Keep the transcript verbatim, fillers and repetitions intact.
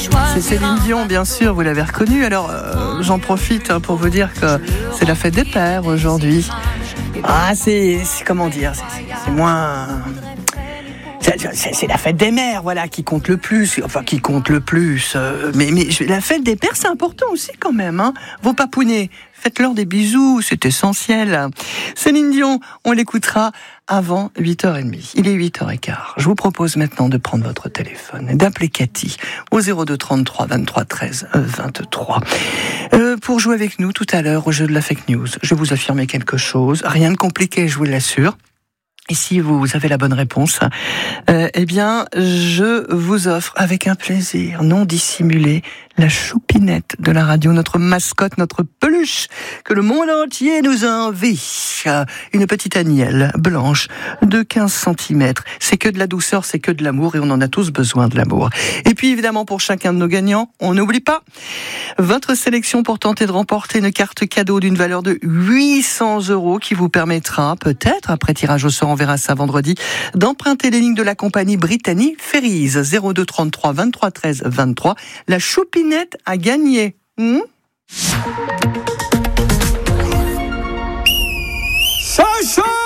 C'est Céline Dion, bien sûr, vous l'avez reconnue. Alors, euh, j'en profite hein, pour vous dire que c'est la fête des pères aujourd'hui. Ah, c'est, c'est comment dire, c'est, c'est, c'est moins... C'est, c'est, c'est la fête des mères, voilà, qui compte le plus. Enfin, qui compte le plus. Euh, mais, mais la fête des pères, c'est important aussi quand même. Hein. Vos papounets, faites-leur des bisous, c'est essentiel. Céline Dion, on l'écoutera avant huit heures trente. Il est huit heures quinze. Je vous propose maintenant de prendre votre téléphone et d'appeler Cathy au zéro deux trente-trois vingt-trois treize vingt-trois. Euh, pour jouer avec nous tout à l'heure au jeu de la fake news, je vais vous affirmer quelque chose. Rien de compliqué, je vous l'assure. Et si vous avez la bonne réponse, euh, eh bien, je vous offre avec un plaisir non dissimulé la choupinette de la radio, notre mascotte, notre peluche que le monde entier nous a envie. Une petite agnelle blanche de quinze centimètres. C'est que de la douceur, c'est que de l'amour et on en a tous besoin de l'amour. Et puis évidemment, pour chacun de nos gagnants, on n'oublie pas votre sélection pour tenter de remporter une carte cadeau d'une valeur de huit cents euros qui vous permettra peut-être, après tirage au sort, on verra ça vendredi, d'emprunter les lignes de la compagnie Brittany Ferries. zéro deux trente-trois vingt-trois treize vingt-trois. La choupinette à gagner. Hmm Sacha